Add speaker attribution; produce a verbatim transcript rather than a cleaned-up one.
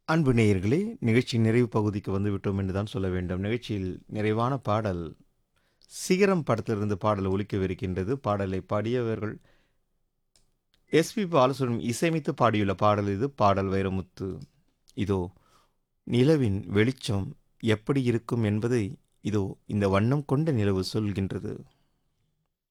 Speaker 1: அன்பு நேயர்களே, நிகழ்ச்சியின் நிறைவு பகுதிக்கு வந்துவிட்டோம் என்று தான் சொல்ல வேண்டும். நிகழ்ச்சியில் நிறைவான பாடல் சிகரம் படத்திலிருந்து பாடல் ஒலிக்கவிருக்கின்றது. பாடலை பாடியவர்கள் எஸ்பி பாலசுப்ரமணியம் இசையமைத்து பாடியுள்ள பாடல் இது. பாடல் வைரமுத்து. இதோ நிலவின் வெளிச்சம் எப்படி இருக்கும் என்பதை இதோ இந்த வண்ணம் கொண்ட நிலவு சொல்கின்றது.